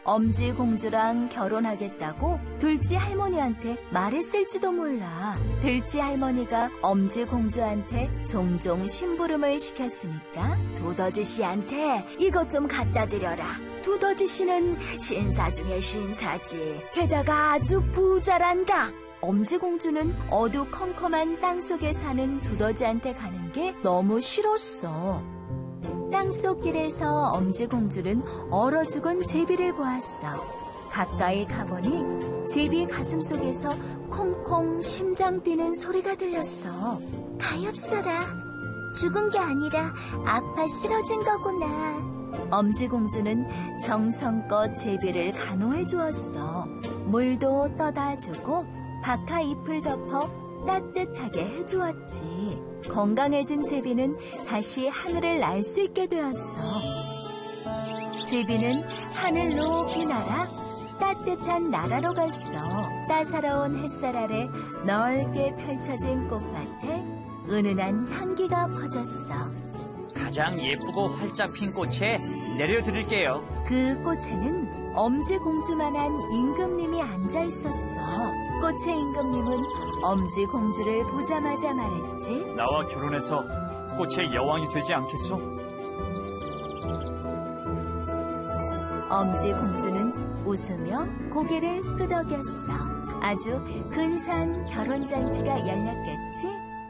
엄지공주랑 결혼하겠다고 들쥐 할머니한테 말했을지도 몰라. 들쥐 할머니가 엄지공주한테 종종 심부름을 시켰으니까 두더지 씨한테 이것 좀 갖다 드려라. 두더지 씨는 신사 중에 신사지. 게다가 아주 부자란다. 엄지공주는 어두컴컴한 땅속에 사는 두더지한테 가는 게 너무 싫었어. 땅속 길에서 엄지공주는 얼어 죽은 제비를 보았어. 가까이 가보니 제비 가슴속에서 콩콩 심장 뛰는 소리가 들렸어. 가엾어라. 죽은 게 아니라 아파 쓰러진 거구나. 엄지공주는 정성껏 제비를 간호해 주었어. 물도 떠다 주고 박하 잎을 덮어 따뜻하게 해주었지. 건강해진 제비는 다시 하늘을 날 수 있게 되었어. 제비는 하늘 높이 날아 따뜻한 나라로 갔어. 따사로운 햇살 아래 넓게 펼쳐진 꽃밭에 은은한 향기가 퍼졌어. 가장 예쁘고 활짝 핀 꽃에 내려드릴게요. 그 꽃에는 엄지공주만한 임금님이 앉아 있었어. 꽃의 임금님은 엄지공주를 보자마자 말했지. 나와 결혼해서 꽃의 여왕이 되지 않겠소? 엄지공주는 웃으며 고개를 끄덕였어. 아주 근사한 결혼잔치가 열렸겠지?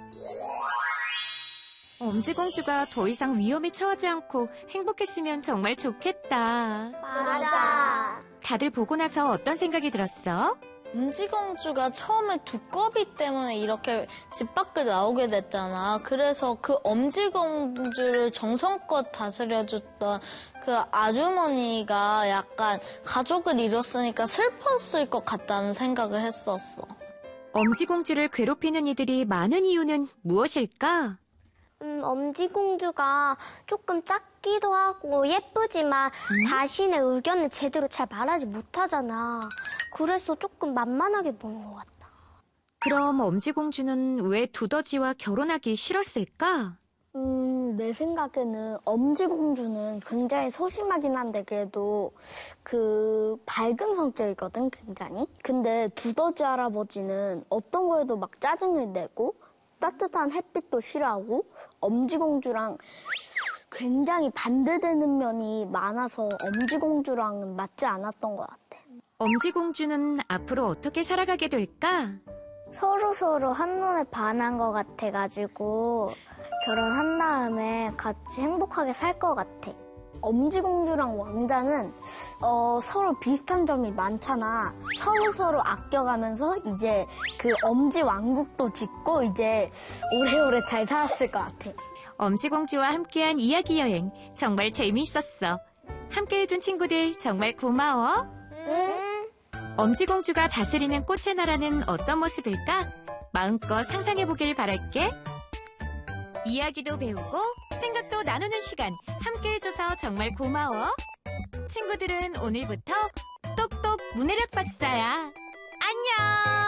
엄지공주가 더 이상 위험에 처하지 않고 행복했으면 정말 좋겠다. 맞아. 다들 보고 나서 어떤 생각이 들었어? 엄지공주가 처음에 두꺼비 때문에 이렇게 집 밖을 나오게 됐잖아. 그래서 그 엄지공주를 정성껏 다스려줬던 그 아주머니가 약간 가족을 잃었으니까 슬펐을 것 같다는 생각을 했었어. 엄지공주를 괴롭히는 이들이 많은 이유는 무엇일까? 엄지공주가 조금 작기도 하고 예쁘지만 자신의 의견을 제대로 잘 말하지 못하잖아. 그래서 조금 만만하게 보는 것 같아. 그럼 엄지공주는 왜 두더지와 결혼하기 싫었을까? 내 생각에는 엄지공주는 굉장히 소심하긴 한데 그래도 그 밝은 성격이거든, 굉장히. 근데 두더지 할아버지는 어떤 거에도 막 짜증을 내고 따뜻한 햇빛도 싫어하고 엄지공주랑 굉장히 반대되는 면이 많아서 엄지공주랑은 맞지 않았던 것 같아. 엄지공주는 앞으로 어떻게 살아가게 될까? 서로 한눈에 반한 것 같아가지고 결혼한 다음에 같이 행복하게 살 것 같아. 엄지공주랑 왕자는 서로 비슷한 점이 많잖아. 서로 아껴가면서 이제 그 엄지 왕국도 짓고 이제 오래오래 잘 살았을 것 같아. 엄지공주와 함께한 이야기 여행 정말 재미있었어. 함께해준 친구들 정말 고마워. 응? 엄지공주가 다스리는 꽃의 나라는 어떤 모습일까? 마음껏 상상해보길 바랄게. 이야기도 배우고 생각도 나누는 시간 함께해줘서 정말 고마워. 친구들은 오늘부터 똑똑 문해력 박사야. 안녕!